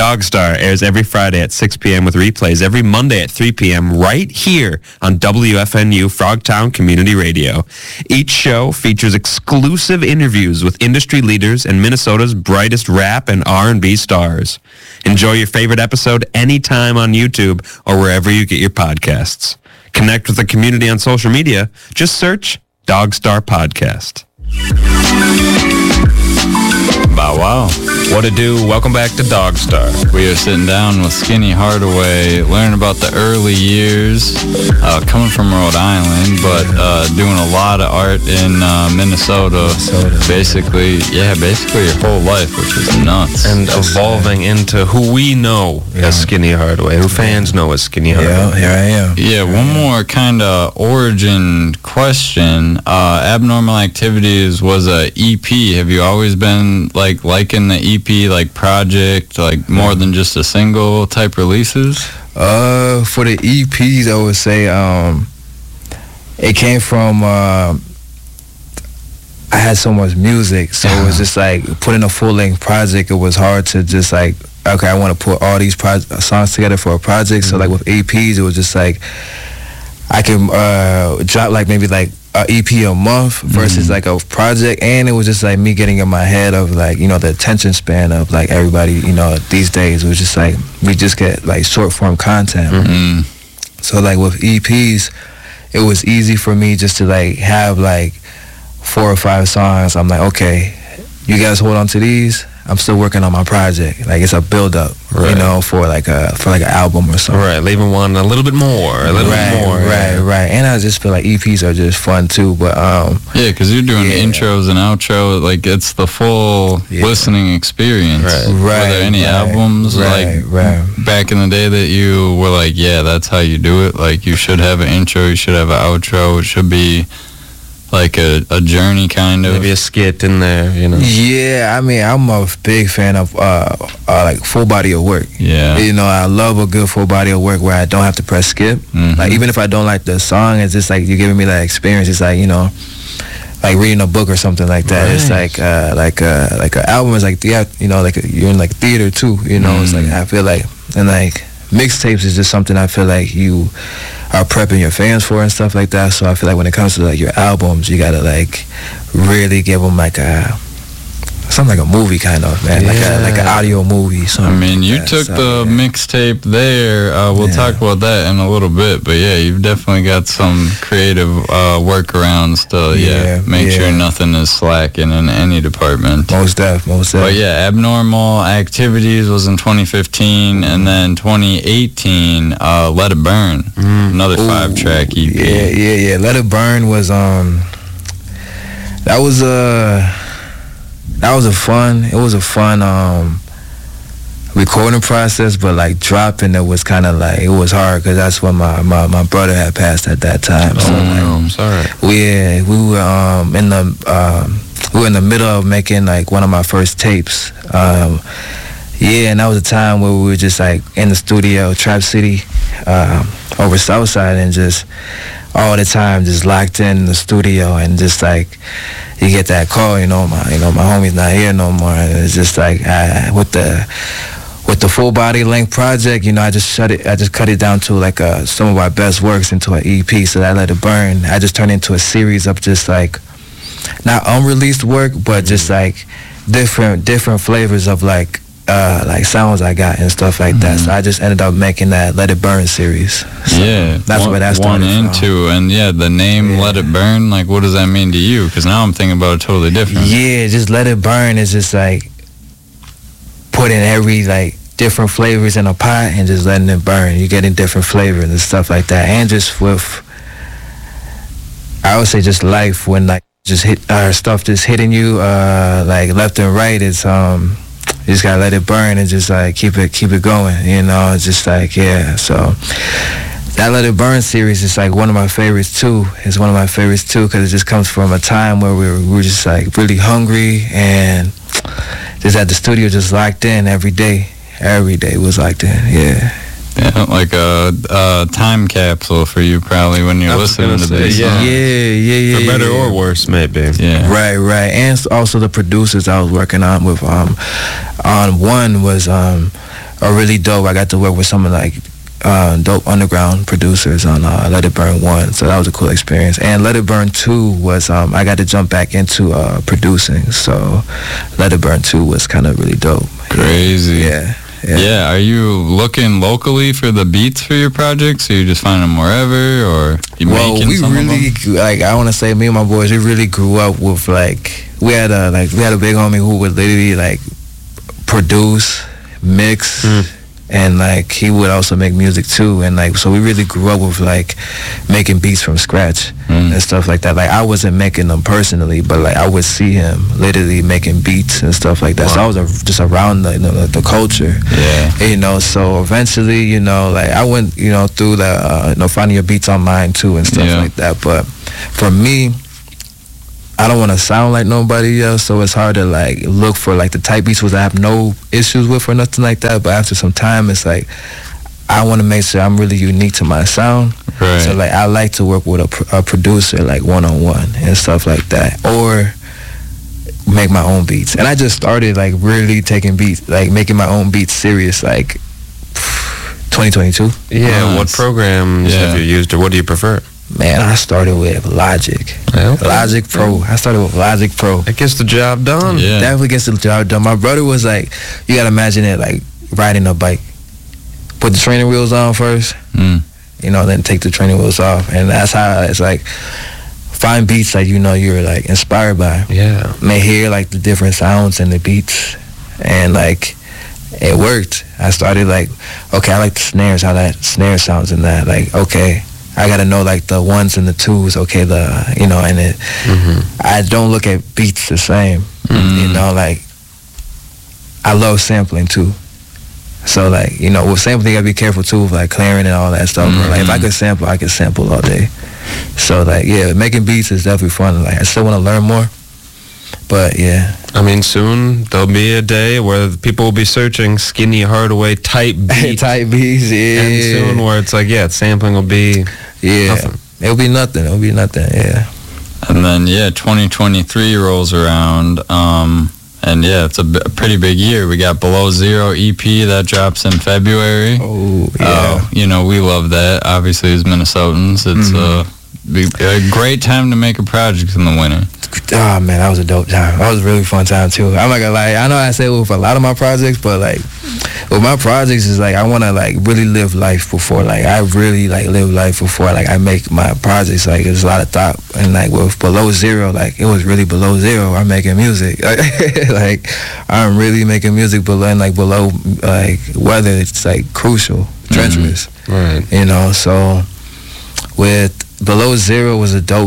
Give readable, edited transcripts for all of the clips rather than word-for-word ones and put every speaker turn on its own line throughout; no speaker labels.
Dogstar airs every Friday at 6 p.m. with replays every Monday at 3 p.m. right here on WFNU Frogtown Community Radio. Each show features exclusive interviews with industry leaders and Minnesota's brightest rap and R&B stars. Enjoy your favorite episode anytime on YouTube or wherever you get your podcasts. Connect with the community on social media. Just search Dogstar Podcast.
Bow wow.
What it do? Welcome back to Dogstar.
We are sitting down with Skinny Hardaway, learning about the early years, coming from Rhode Island, but doing a lot of art in Minnesota. Basically your whole life, which is nuts.
And evolving into who we know as Skinny Hardaway, who fans know as Skinny Hardaway.
Yeah, here I am.
Yeah, one more kind of origin question. Abnormal Activities was a EP. Have you always been liking the EP project, more than just a single type releases?
For the EPs, I would say it came from I had so much music, so it was just putting a full-length project. It was hard to just okay, I want to put all these songs together for a project. So with EPs, it was just I can drop maybe a EP a month versus a project, and it was just me getting in my head of the attention span of everybody these days. It was just we just get short form content. So with EPs, it was easy for me just to have 4 or 5 songs. I'm okay, you guys hold on to these. I'm still working on my project. It's a build up, for an album or something.
Right, leaving one a little bit more,
Right. And I just feel EPs are just fun too. But
because you're doing intros and outros, it's the full listening experience.
Right.
Were there any albums back in the day that you were that's how you do it? You should have an intro, you should have an outro, it should be a journey kind of.
Maybe a skit in there,
Yeah, I mean, I'm a big fan of full body of work.
Yeah.
I love a good full body of work where I don't have to press skip. Even if I don't like the song, it's just you're giving me that experience. It's reading a book or something like that. Right. It's an album is you're in theater too. It's I feel and mixtapes is just something I feel you are prepping your fans for and stuff like that. So I feel when it comes to your albums, you gotta really give them something a movie kind of, man. Like an audio movie.
I mean, you took the mixtape there. We'll talk about that in a little bit. But you've definitely got some creative workarounds to make sure nothing is slacking in any department.
Most def.
But Abnormal Activities was in 2015, and then 2018, Let It Burn, another 5-track EP.
Yeah. Let It Burn was that was a fun recording process, but dropping it was kind of it was hard because that's when my brother had passed at that time. So
I'm sorry.
We were in the middle of making one of my first tapes. And that was a time where we were just in the studio, Trap City, over Southside, and just all the time just locked in the studio, and just you get that call, my homie's not here no more. And it's just with the full body length project, I just cut it down to some of our best works into an EP. So that Let It Burn, I just turned into a series of just not unreleased work, but just different flavors of sounds I got and stuff like that. So I just ended up making that Let It Burn series. So that's where that started
from. And the name Let It Burn, what does that mean to you? Because now I'm thinking about it totally different.
Yeah, just Let It Burn is just putting every different flavors in a pot and just letting it burn. You're getting different flavors and stuff like that. And just with, I would say, just life, when just hit stuff just hitting you left and right, it's you just gotta let it burn and just keep it going, it's just so that Let It Burn series is one of my favorites too. It's one of my favorites too because it just comes from a time where we were just really hungry and just at the studio just locked in every day was locked in.
Yeah, like a time capsule for you probably when you're listening to this.
Yeah.
For better or worse, maybe.
Yeah.
Right. And also the producers I was working on with, on one was are really dope. I got to work with some of like dope underground producers on Let It Burn 1, so that was a cool experience. And Let It Burn 2 was I got to jump back into producing, so Let It Burn 2 was kind of really dope.
Crazy.
Yeah.
Are you looking locally for the beats for your projects, or you just find them wherever, or you making
we
some
really
of them?
like, I want to say me and my boys, we really grew up with like we had a big homie who would literally like produce, mix, and like he would also make music too, and like so we really grew up with like making beats from scratch and stuff like that. Like I wasn't making them personally, but like I would see him literally making beats and stuff like that. So I was just around the culture, you know. So eventually, you know, like I went, you know, through the finding your beats online too and stuff like that. But for me, I don't want to sound like nobody else, so it's hard to like look for like the type beats I have no issues with or nothing like that. But after some time, it's like I want to make sure I'm really unique to my sound.
Right.
So like I like to work with a producer like one-on-one and stuff like that, or make my own beats. And I just started like really taking beats, like making my own beats serious, like 2022.
Yeah. What programs have you used, or what do you prefer?
Man, I started with Logic. Logic Pro. I started with Logic Pro.
It gets the job done.
Yeah.
Definitely gets the job done. My brother was like, you gotta imagine it like riding a bike. Put the training wheels on first, you know, then take the training wheels off. And that's how it's like, find beats like, you know, you're like inspired by.
Yeah.
May hear like the different sounds and the beats. And like, it worked. I started like, okay, I like the snares, how that snare sounds in that. Like, okay, I gotta know like the ones and the twos, okay, you know, and it, I don't look at beats the same, you know, like, I love sampling too. So like, you know, with sampling, you gotta be careful too, with like clearing and all that stuff. Like, if I could sample all day. So like, yeah, making beats is definitely fun. Like, I still wanna learn more, but yeah.
I mean, soon there'll be a day where people will be searching Skinny Hardaway type beats.
Type beats, yeah.
And soon where it's like, sampling will be nothing.
It'll be nothing, yeah.
And then 2023 rolls around, and it's a pretty big year. We got Below Zero EP that drops in February.
Oh yeah.
You know, we love that. Obviously, as Minnesotans, it's a great time to make a project in the winter.
Oh man, that was a dope time. That was a really fun time too. I'm not gonna lie. I know I say it with a lot of my projects, but like with my projects is like I want to like really live life before like I really like live life before like I make my projects. Like there's a lot of thought, and like with Below Zero, like it was really below zero. I'm making music, like I'm really making music below, and like below like weather. It's like crucial, treacherous,
right?
You know, so with Below Zero was a dope.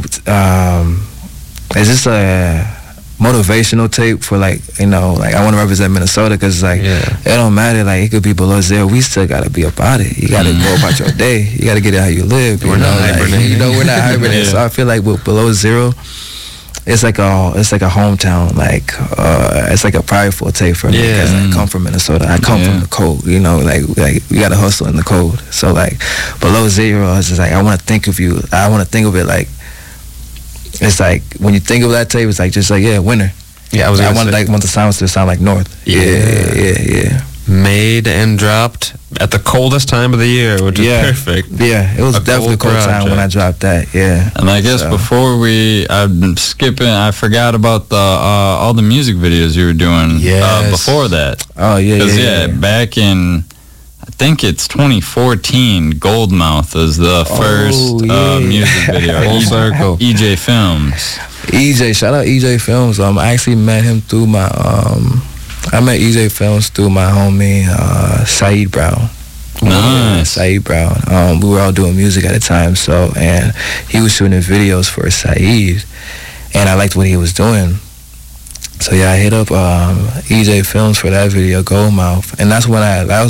It's just a motivational tape for like, you know, like I want to represent Minnesota because like it don't matter, like it could be below zero, we still gotta be about it. You gotta go about your day, you gotta get it how you live.
We're not hibernating.
You know, we're not hibernating. So I feel like with Below Zero, it's like a hometown, like it's like a prideful tape for me because I come from Minnesota. I come from the cold, you know, like we gotta hustle in the cold. So like Below Zero, it's just like I want to think of it like, it's like when you think of that tape, it's like just like winter.
Yeah,
I want the sounds to sound like north. Yeah.
Made and dropped at the coldest time of the year, which is perfect.
Yeah, it was definitely a cold time when I dropped that. Yeah.
And I guess before I'm skipping, I forgot about the all the music videos you were doing before that.
Oh yeah. Because
back in, I think it's 2014, Goldmouth is the first music video.
Full circle.
EJ Films.
Shout out EJ Films. I actually met him through my I met EJ Films through my homie Saeed Brown.
Nice.
Saeed Brown. We were all doing music at the time, and he was shooting videos for Saeed, and I liked what he was doing. So yeah, I hit up EJ Films for that video, Goldmouth, and that's when I was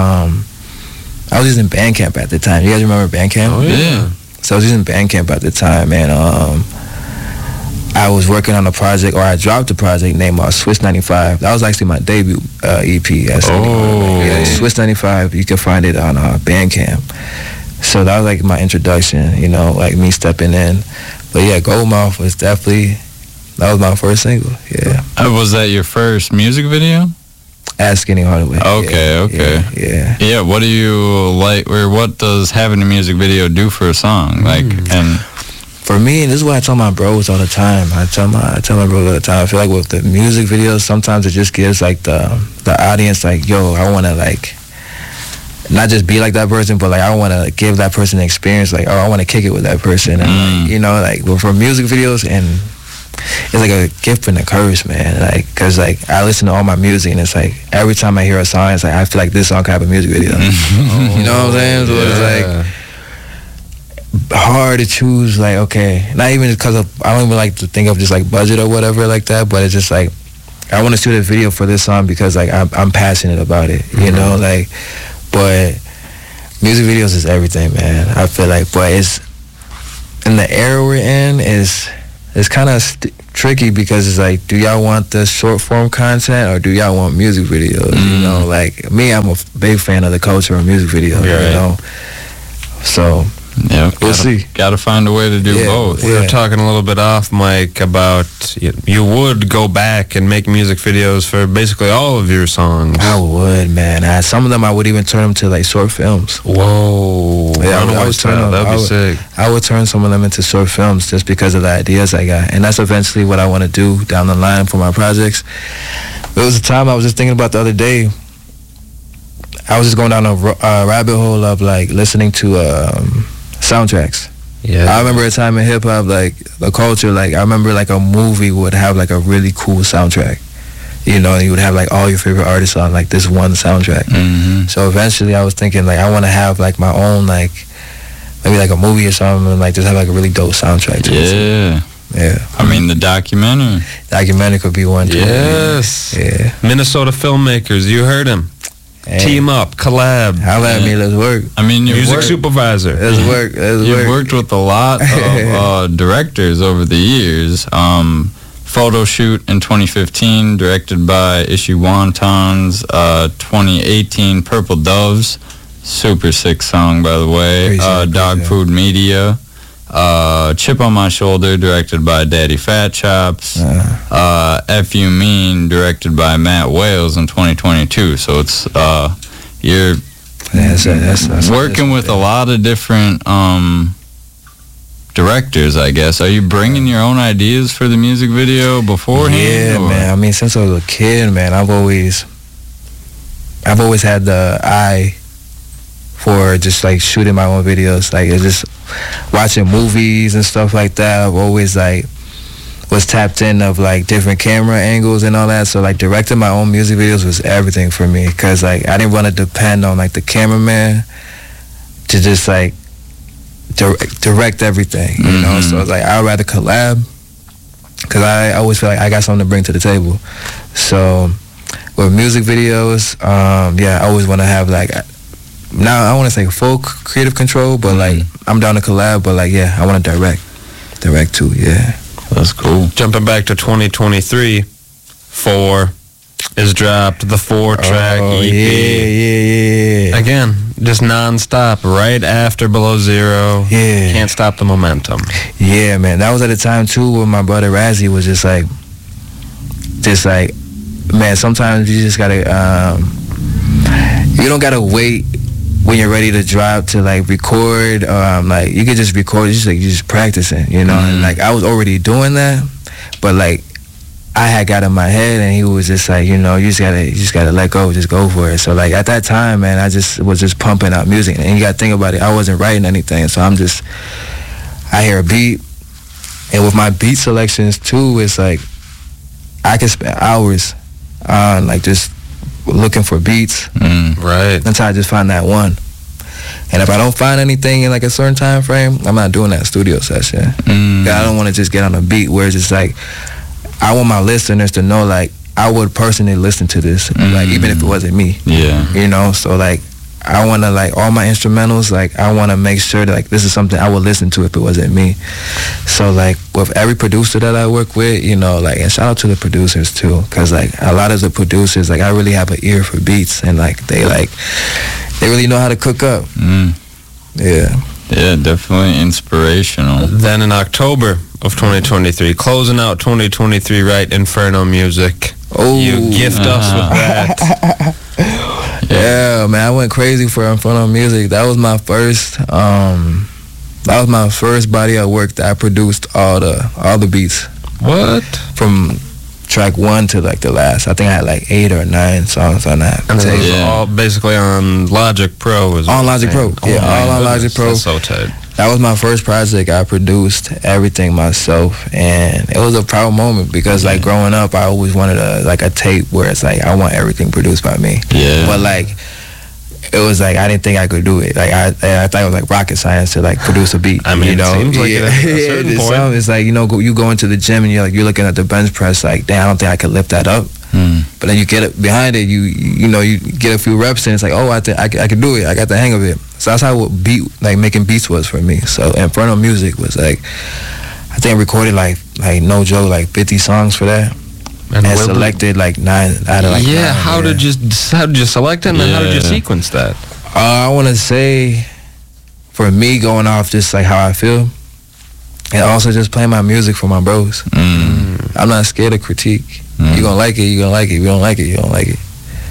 using Bandcamp at the time. You guys remember Bandcamp?
Oh yeah.
So I was using Bandcamp at the time, and I was working on a project, or I dropped a project named Swiss 95. That was actually my debut EP. Yeah, Swiss 95. You can find it on Bandcamp. So that was like my introduction, you know, like me stepping in. But yeah, Goldmouth was definitely. That was my first single, yeah.
Was that your first music video?
At Skinny Hardaway.
Okay. Yeah, what do you like, or what does having a music video do for a song? Like, and
for me, this is what I tell my bros all the time. I tell my bros all the time. I feel like with the music videos, sometimes it just gives like the audience like, yo, I want to like not just be like that person, but like I want to give that person an experience. Like, oh, I want to kick it with that person, and like, you know, like for music videos, and it's like a gift and a curse, man. Like, cause like I listen to all my music, and it's like every time I hear a song, it's like I feel like this song could have a music video. You know what I'm saying? So it's like hard to choose. Like, okay, not even because of I don't even like to think of just like budget or whatever like that, but it's just like I want to shoot a video for this song because like I'm passionate about it. You know, like. But music videos is everything, man. I feel like, but it's in the era we're in it's kind of tricky because it's like, do y'all want the short form content or do y'all want music videos? You know, like me, I'm a big fan of the culture of music videos. You know, so.
Yeah,
we'll see.
Got to find a way to do both.
We were talking a little bit off mic about you would go back and make music videos for basically all of your songs.
I would, man. Some of them I would even turn them to like short films.
Whoa,
yeah, I would turn them.
That'd be sick.
I would turn some of them into short films just because of the ideas I got, and that's eventually what I want to do down the line for my projects. There was a time I was just thinking about the other day. I was just going down a rabbit hole of like listening to soundtracks. Yeah, I remember a time in hip hop, like the culture, like I remember like a movie would have like a really cool soundtrack, you know, and you would have like all your favorite artists on like this one soundtrack. So eventually I was thinking like I want to have like my own, like maybe like a movie or something, and like just have like a really dope soundtrack to it. Yeah.
I mean, the documentary
could be one too.
Yes.
Yeah.
Minnesota filmmakers, you heard him. Hey. Team up, collab.
Holla at me, let's work.
I mean,
music supervisor.
Let's work.
You've worked with a lot of directors over the years. Photo Shoot in 2015, directed by Issue Wontons. 2018, Purple Doves, super sick song, by the way. Dog Food Media. Chip on My Shoulder, directed by Daddy Fat Chops. F You Mean, directed by Matt Wales in 2022. So it's you're working with a lot of different directors, I guess. Are you bringing your own ideas for the music video beforehand?
Yeah, man. I mean, since I was a kid, man, I've always had the eye for just like shooting my own videos. Like it's just watching movies and stuff like that. I've always like was tapped in of like different camera angles and all that. So like directing my own music videos was everything for me, because like I didn't want to depend on like the cameraman to just like direct everything, you know. So it's like I'd rather collab, because I always feel like I got something to bring to the table. So with music videos, I always want to have like, now I want to say full creative control, but like I'm down to collab, but like I want to direct too.
That's cool.
Jumping back to 2023, 4 is dropped, the 4-track EP.
Yeah.
Again, just non-stop, right after Below Zero.
Yeah.
Can't stop the momentum.
Yeah, man. That was at a time too when my brother Razzie was just like, man, sometimes you just gotta, you don't gotta wait when you're ready to drop to like record. Like you could just record, you just practicing, you know. And like I was already doing that, but like I had got in my head, and he was just like, you know, you just gotta let go, just go for it. So like at that time, man, I was just pumping out music, and you gotta think about it, I wasn't writing anything, so I hear a beat, and with my beat selections too, it's like I can spend hours on like just looking for beats,
right,
until I just find that one. And if I don't find anything in like a certain time frame, I'm not doing that studio session. I don't want to just get on a beat where it's just like, I want my listeners to know like I would personally listen to this, like even if it wasn't me. You know, so like I want to like all my instrumentals, like I want to make sure that like this is something I would listen to if it wasn't me. So like with every producer that I work with, you know, like, and shout out to the producers too, because like a lot of the producers, like I really have an ear for beats, and like they really know how to cook up.
Yeah, definitely inspirational.
Then in October of 2023, closing out 2023 right, Inferno Music.
Oh,
You gift us with that.
Yeah, man, I went crazy for Inferno Music. That was my first. That was my first body of work that I produced all the beats.
What?
From track 1 to like the last. I think I had like 8 or 9 songs on that.
And
tape.
it was all basically on Logic Pro.
On Logic Pro. Yeah, all on Logic Pro.
That's so tight.
That was my first project. I produced everything myself, and it was a proud moment because like growing up, I always wanted a tape where it's like I want everything produced by me.
Yeah.
But like it was like I didn't think I could do it. Like I thought it was like rocket science to like produce a beat.
I mean,
you know,
it seems like
yeah.
at a certain point.
It's like, you know, you go into the gym and you're looking at the bench press like, damn, I don't think I could lift that up. But then you get it behind it, you know, you get a few reps and it's like, oh, I could do it. I got the hang of it. So that's how making beats was for me. So Inferno Music was like, I think I recorded like no joke, like 50 songs for that. And selected like 9 out of like 9.
How did you select it, and how did you sequence that?
I want to say, for me, going off just like how I feel, and also just playing my music for my bros. I'm not scared of critique. You gonna like it, you gonna like it. If you don't like it, you don't like it.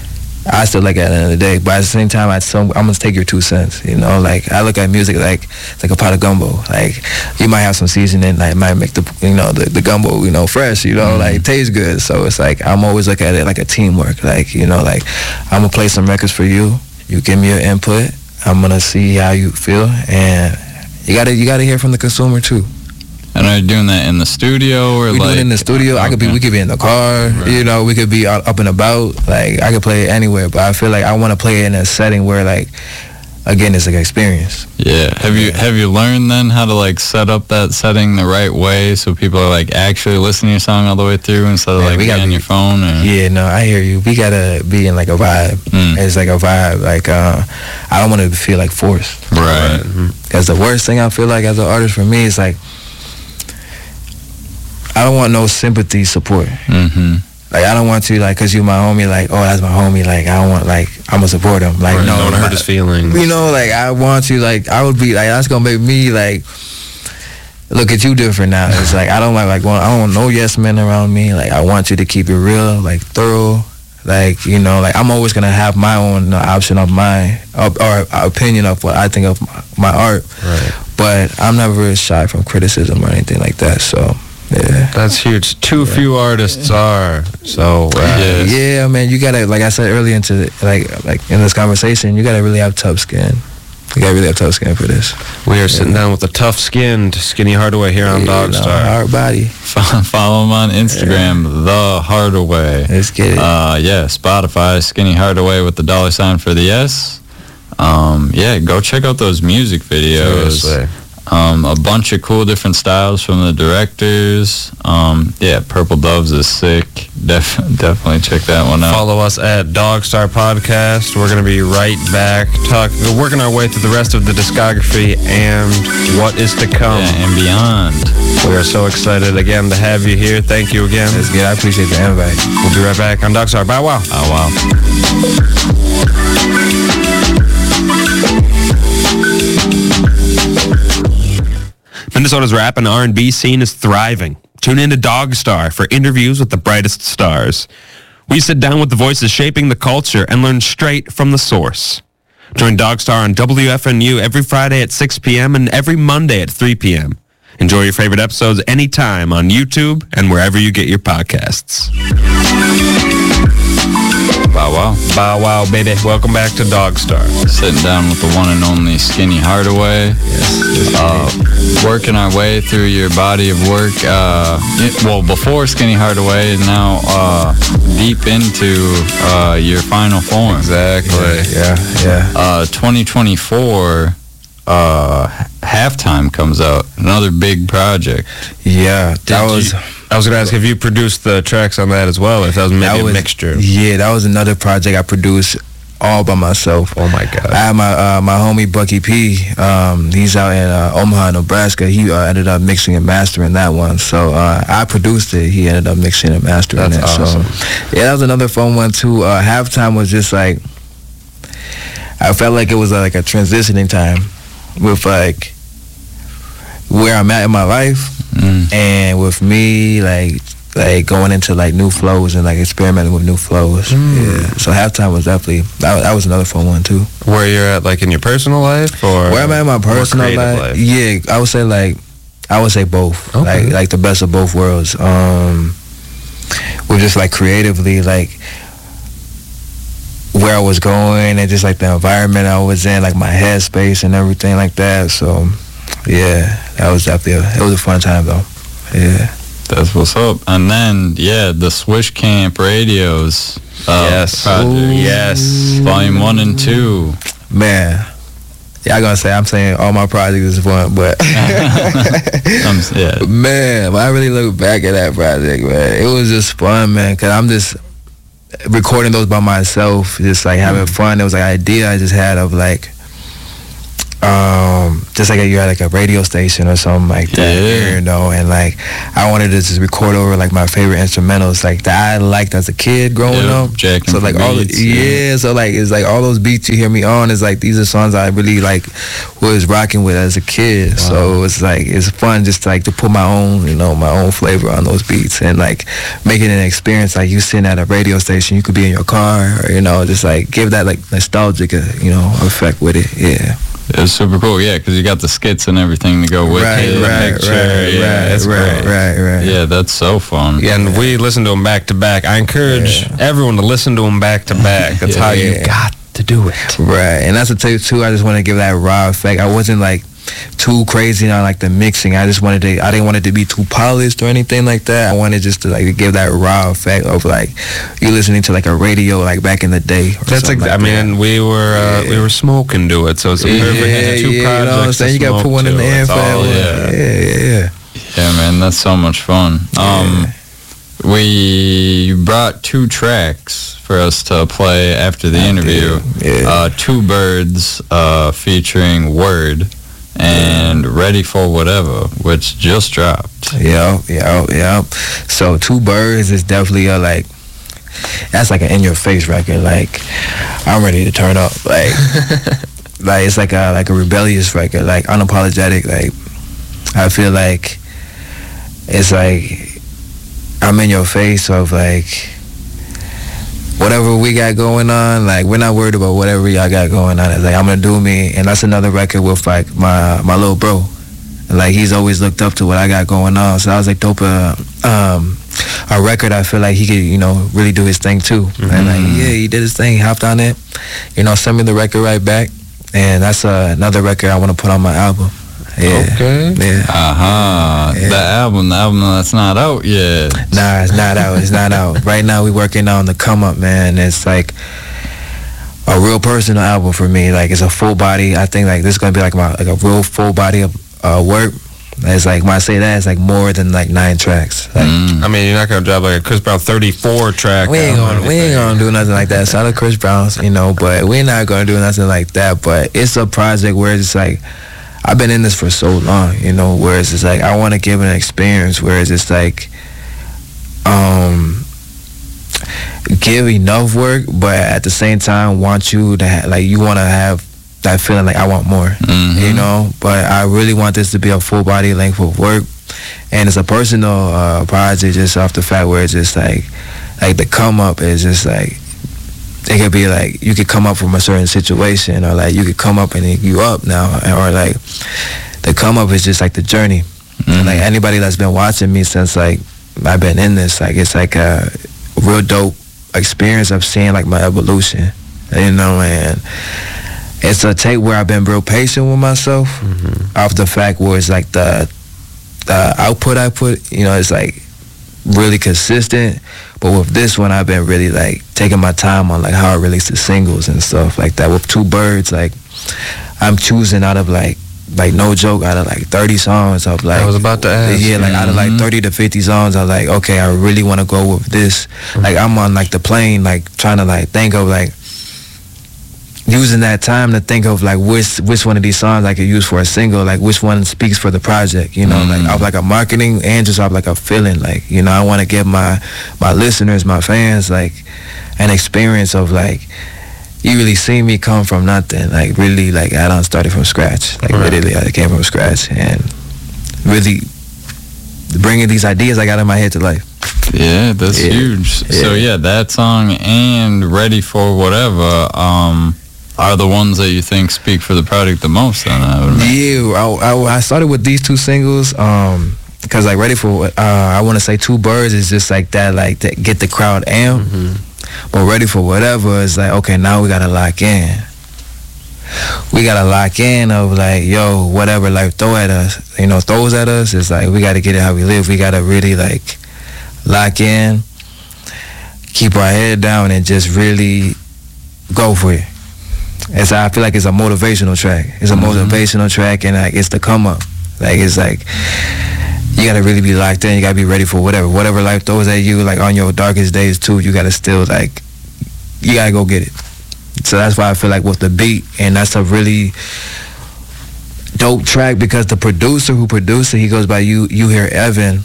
I still like it at the end of the day, but at the same time, I'm gonna take your 2 cents. You know, like I look at music like it's like a pot of gumbo. Like you might have some seasoning, like might make the gumbo, you know, fresh. You know, like it tastes good. So it's like I'm always looking at it like a teamwork. Like, you know, like I'm gonna play some records for you. You give me your input. I'm gonna see how you feel, and you gotta hear from the consumer too.
And are you doing that in the studio or
we do it in the studio?
Okay.
We could be in the car, right. You know, we could be up and about. Like I could play it anywhere, but I feel like I want to play it in a setting where, like, again, it's like an experience.
Yeah. Have you learned then how to like set up that setting the right way so people are like actually listening to your song all the way through instead of like being on your phone? Or?
Yeah, no, I hear you. We gotta be in like a vibe. It's like a vibe. Like I don't want to feel like forced.
Right.
Because the worst thing I feel like as an artist for me is like, I don't want no sympathy support. Like I don't want to, like, cause you my homie, like, oh, that's my homie, like I don't want, like, I'ma support him, like, no,
don't hurt his feelings.
You know, like I want to, like, I would be like, that's gonna make me like look at you different now. It's like I don't I don't want no yes men around me. Like I want you to keep it real, like thorough. Like, you know, like I'm always gonna have my own option of or opinion of what I think of my art. Right. But I'm never shy from criticism or anything like that. So. Yeah,
that's huge. Too few artists are. So
yeah, man, you gotta, like I said earlier into like in this conversation, you gotta really have tough skin. You gotta really have tough skin for this.
We are sitting down with the tough-skinned Skinny Hardaway here on Dogstar.
Hard body.
Follow him on Instagram, The Hardaway.
Let's get it.
Spotify, Skinny Hardaway with the $sign for the S. Go check out those music videos.
Seriously.
A bunch of cool different styles from the directors. Purple Doves is sick. Definitely check that one out.
Follow us at Dogstar Podcast. We're going to be right back working our way through the rest of the discography and what is to come.
Yeah, and beyond.
We are so excited again to have you here. Thank you again.
That's good. I appreciate the invite.
We'll be right back on Dogstar. Bow wow.
Oh, wow.
Minnesota's rap and R&B scene is thriving. Tune in to Dogstar for interviews with the brightest stars. We sit down with the voices shaping the culture and learn straight from the source. Join Dogstar on WFNU every Friday at 6 p.m. and every Monday at 3 p.m. Enjoy your favorite episodes anytime on YouTube and wherever you get your podcasts.
Bow wow.
Bow wow, baby. Welcome back to Dogstar.
Sitting down with the one and only Skinny Hardaway.
Yes.
Working our way through your body of work. Before Skinny Hardaway, and now deep into your final form.
Exactly.
Yeah.
2024, Halftime comes out. Another big project.
Yeah,
I was going to ask, have you produced the tracks on that as well? If that was maybe a mixture.
Yeah, that was another project I produced all by myself.
Oh, my God.
I had my homie Bucky P. He's out in Omaha, Nebraska. He ended up mixing and mastering that one. So I produced it. He ended up mixing and mastering it.
That's awesome.
So, yeah, that was another fun one, too. Halftime was just like, I felt like it was like a transitioning time with like where I'm at in my life. And with me, like like going into like new flows and like experimenting with new flows. Yeah. So halftime was definitely that was another fun one too.
Where you're at, like in your personal life, or
where I'm at in my personal life? Yeah, I would say both.
Okay.
Like the best of both worlds. We're just like creatively like where I was going and just like the environment I was in, like my headspace and everything like that. So yeah, that was definitely it was a fun time though. Yeah.
That's what's up. And then, the Swish Camp Radios
yes.
project.
Ooh. Yes.
Volume 1 and 2.
Man. I'm saying all my projects is fun, but man, when I really look back at that project, man, it was just fun, man, because I'm just recording those by myself, just like having fun. It was like an idea I just had of like, just like you had like a radio station or something like that, you know, and like I wanted to just record over like my favorite instrumentals like that I liked as a kid growing up. So like all beats, so like it's like all those beats you hear me on is like these are songs I really like was rocking with as a kid. Wow. So it's like it's fun just to, like to put my own, you know, my own flavor on those beats and like make it an experience. Like you sitting at a radio station, you could be in your car, or, you know, just like give that like nostalgic, you know, effect with it. Yeah.
It's super cool, because you got the skits and everything to go with it.
Right.
Yeah, that's so fun.
Yeah, and we listen to them back to back. I encourage everyone to listen to them back to back. That's how you got to do it.
Right, and that's the tape too. I just want to give that raw effect. I wasn't like too crazy on like the mixing. I didn't want it to be too polished or anything like that. I wanted just to like give that raw effect of like you listening to like a radio like back in the day.
That's exactly. I mean, we were smoking to it, so it's a perfect two projects. You know what I'm saying?
You got to put one in the air for that one.
Yeah, man, that's so much fun. We brought 2 tracks for us to play after the interview. Two Birds featuring Word and Ready for Whatever, which just dropped.
Yeah. So Two Birds is definitely like that's like an in-your-face record. Like I'm ready to turn up. Like like it's like a rebellious record, like unapologetic. Like I feel like it's like I'm in your face of like whatever we got going on, like we're not worried about whatever y'all got going on. It's like I'm gonna do me, and that's another record with like my little bro. Like he's always looked up to what I got going on. So I was like dope a record I feel like he could, you know, really do his thing too. And like he did his thing, he hopped on it, you know, sent me the record right back. And that's another record I wanna put on my album. Yeah.
Okay.
Yeah.
The album that's not out yet.
Nah, it's not out. Right now we working on the Come Up, man. It's like a real personal album for me. Like it's a full body. I think like this is gonna be like a real full body of work. It's like when I say that, it's like more than like 9 tracks. Like,
I mean, you're not gonna drop like a Chris Brown 34 track.
We ain't gonna do nothing like that. Shout out to Chris Brown's, you know, but we're not gonna do nothing like that. But it's a project where it's like I've been in this for so long, you know, where it's just like I want to give an experience where it's just like give enough work, but at the same time want you to like you want to have that feeling like I want more, you know. But I really want this to be a full body length of work, and it's a personal project just off the fact where it's just like the come up is just like it could be like you could come up from a certain situation, or like you could come up and you up now, or like the come up is just like the journey. And like anybody that's been watching me since like I've been in this, like it's like a real dope experience of seeing like my evolution, you know. And it's a tape where I've been real patient with myself off the fact where it's like the output I put, you know, it's like really consistent. But with this one, I've been really like taking my time on like how I release the singles and stuff like that. With Two Birds, like I'm choosing out of like no joke, out of like 30 songs of like
I was about to ask.
Yeah, like out of like 30 to 50 songs, I'm like, okay, I really want to go with this. Like I'm on like the plane, like trying to like think of like using that time to think of like which one of these songs I could use for a single, like which one speaks for the project, you know, like off like a marketing and just off like a feeling, like, you know, I want to give my listeners, my fans, like an experience of like you really see me come from nothing, like really like I done started from scratch, like literally I came from scratch and really bringing these ideas I got in my head to life.
Yeah, that's huge. Yeah. So yeah, that song and Ready for Whatever are the ones that you think speak for the project the most. Then
I started with these two singles because like Ready for I want to say Two Birds is just like that, like to get the crowd amped. Mm-hmm. But Ready for Whatever is like, okay, now we gotta lock in. We gotta lock in of like, yo, whatever life throws at us, it's like we gotta get it how we live. We gotta really like lock in, keep our head down, and just really go for it. I feel like it's a motivational track. It's a motivational track, and like it's the come up. Like it's like you gotta really be locked in. You gotta be ready for whatever life throws at you. Like on your darkest days too, you gotta still like you gotta go get it. So that's why I feel like with the beat, and that's a really dope track because the producer who produced it, he goes by You Hear Evan.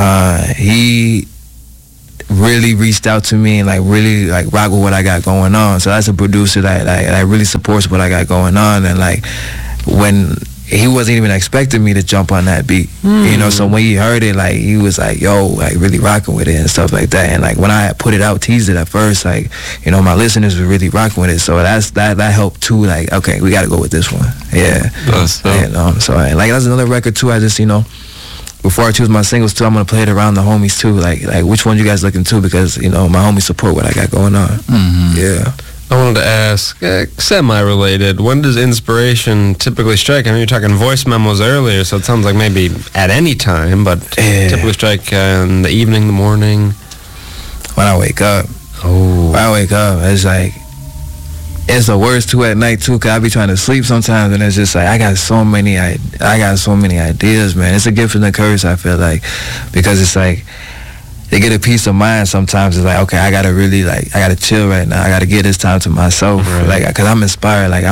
He really reached out to me and like really like rock with what I got going on. So that's a producer that really supports what I got going on. And like when he wasn't even expecting me to jump on that beat, you know. So when he heard it, like he was like, "Yo, like really rocking with it and stuff like that." And like when I put it out, teased it at first, like you know, my listeners were really rocking with it. So that helped too. Like, okay, we got to go with this one. Yeah. And, so like that's another record too. I just before I choose my singles too, I'm gonna play it around the homies too. Like which one you guys looking to, because you know my homies support what I got going on. Mm-hmm. Yeah.
I wanted to ask, semi-related, when does inspiration typically strike? I mean, you're talking voice memos earlier, so it sounds like maybe at any time, but typically strike in the evening, the morning?
When I wake up. Oh. When I wake up, it's like, it's the worst too at night too, because I be trying to sleep sometimes, and it's just like, I got so many ideas, man. It's a gift and a curse, I feel like, because it's like, they get a peace of mind sometimes. It's like, okay, I gotta chill right now. I gotta give this time to myself, right. Like, cause I'm inspired. Like,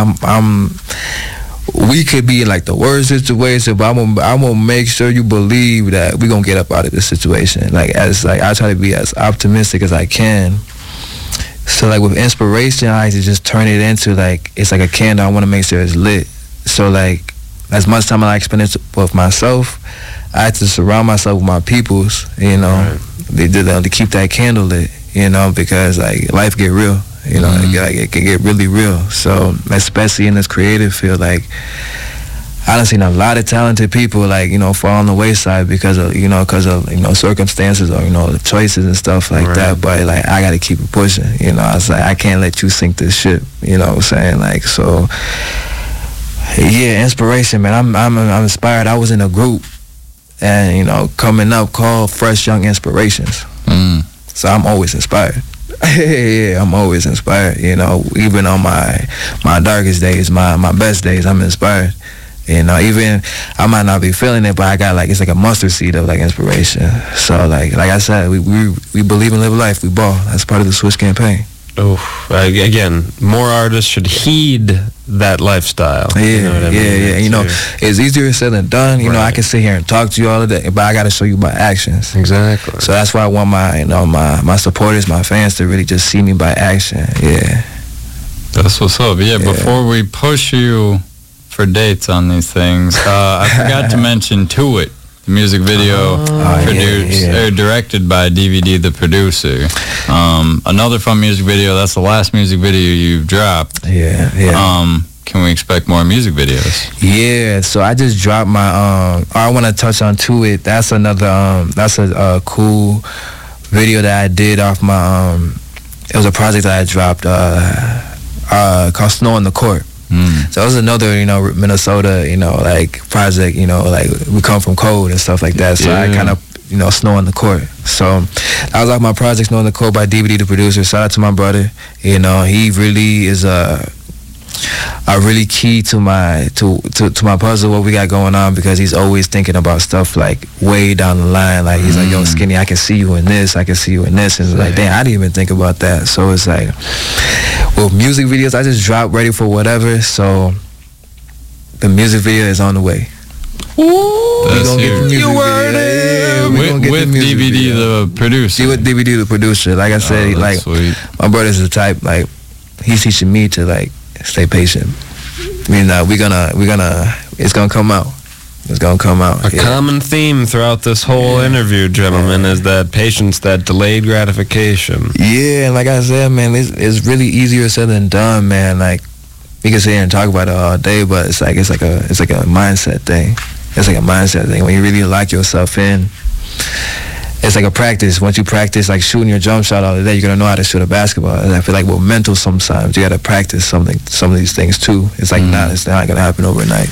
we could be in like the worst situation, but I'm gonna make sure you believe that we gonna get up out of this situation. Like, I try to be as optimistic as I can. So like with inspiration, I like to just turn it into like, it's like a candle. I want to make sure it's lit. So like, as much time I like spending with myself, I have to surround myself with my peoples, you know. Right. To keep that candle lit, you know, because like life get real, you know, it can get really real. So especially in this creative field, like I done seen a lot of talented people like, you know, fall on the wayside because of circumstances or, you know, the choices and stuff like that. But like I gotta keep it pushing, you know. I was like, I can't let you sink this ship, you know what I'm saying? Like, so yeah, inspiration, man. I'm inspired. I was in a group and, you know, coming up called Fresh Young Inspirations. So I'm always inspired. Yeah, I'm always inspired, you know. Even on my darkest days, my best days, I'm inspired. You know, even I might not be feeling it, but I got like, it's like a mustard seed of like inspiration. So like I said, we believe in live life, we ball. That's part of the Switch campaign.
Oh, again, more artists should heed that lifestyle.
Yeah, you know what I mean? You know, it's easier said than done. You know, I can sit here and talk to you all day, but I got to show you my actions.
Exactly.
So that's why I want my supporters, my fans to really just see me by action. Yeah.
That's what's up. Yeah, before we push you for dates on these things, I forgot to mention To It. The music video directed by DVD the producer. Another fun music video. That's the last music video you've dropped.
Yeah.
Can we expect more music videos?
Yeah, so I just dropped my I want to touch on To It. That's another that's a cool video that I did off my it was a project that I dropped called Snow on the Court. So it was another, you know, Minnesota, you know, like project, you know, like we come from cold and stuff like that. So I kind of, you know, Snow on the Court. So I was off my project Snow on the Court by DVD the producer. Shout out to my brother. You know, he really is a really key to my puzzle, what we got going on, because he's always thinking about stuff like way down the line. Like he's like, yo, Skinny, I can see you in this, I can see you in this, and it's like, damn, I didn't even think about that. So it's like, well, music videos, I just dropped Ready for Whatever, so the music video is on the way.
Ooh, that's huge. With DVD the producer.
With DVD the producer. Like I said, like sweet. My brother's the type, like he's teaching me to like stay patient. I mean, it's gonna come out. It's gonna come out.
A common theme throughout this whole interview, gentlemen, is that patience, that delayed gratification.
Yeah, and like I said, man, it's really easier said than done, man. Like we can sit here and talk about it all day, but it's like a mindset thing. It's like a mindset thing. When you really lock yourself in, it's like a practice. Once you practice like shooting your jump shot all the day, you're gonna know how to shoot a basketball. And I feel like with mental sometimes you gotta practice some of these things too. It's like it's not gonna happen overnight.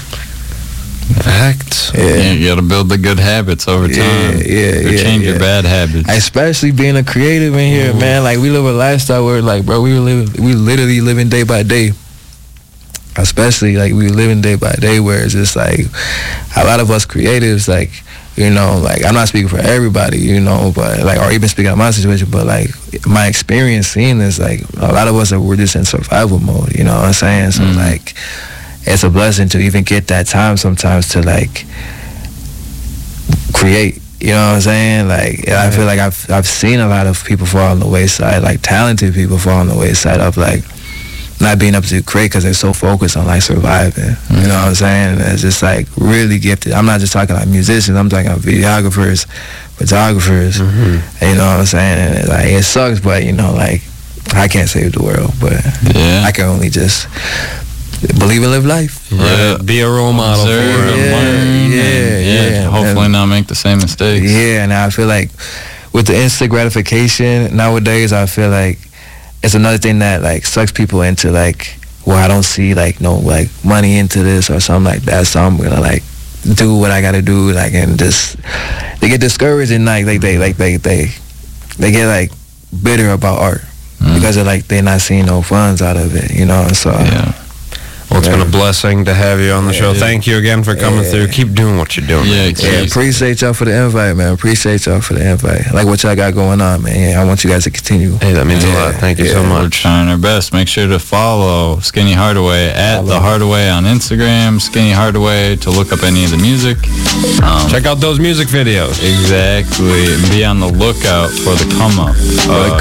Facts.
Yeah.
You gotta build the good habits over time. Or change your bad habits.
Especially being a creative in here, man. Like we live a lifestyle where like, bro, we literally living day by day. Especially like we living day by day where it's just like a lot of us creatives, like, you know, like I'm not speaking for everybody, you know, but like, or even speaking of my situation, but like my experience seeing this, like a lot of us we're just in survival mode, you know what I'm saying? So like it's a blessing to even get that time sometimes to like create, you know what I'm saying? Like I feel like I've seen a lot of people fall on the wayside, like talented people fall on the wayside of like not being able to create because they're so focused on like surviving. You know what I'm saying? And it's just like really gifted. I'm not just talking like musicians. I'm talking about videographers, photographers. And you know what I'm saying? And it's like it sucks, but you know, like I can't save the world, but I can only just believe and live life.
Be a role model for them.
Yeah. Hopefully not make the same mistakes.
Yeah, and I feel like with the instant gratification nowadays, I feel like it's another thing that like sucks people into like, well, I don't see like no like money into this or something like that, so I'm gonna like do what I gotta do, like, and just they get discouraged and like they get like bitter about art because of like they're not seeing no funds out of it, you know. So
well, it's been a blessing to have you on the show. Thank you again for coming through. Keep doing what you're doing.
Appreciate y'all for the invite, man. Appreciate y'all for the invite. I like what y'all got going on, man. Yeah, I want you guys to continue.
Hey, that means a lot. Thank you so much.
We're trying our best. Make sure to follow Skinny Hardaway at The Hardaway on Instagram, Skinny Hardaway, to look up any of the music.
Check out those music videos.
Exactly. And be on the lookout for the come up.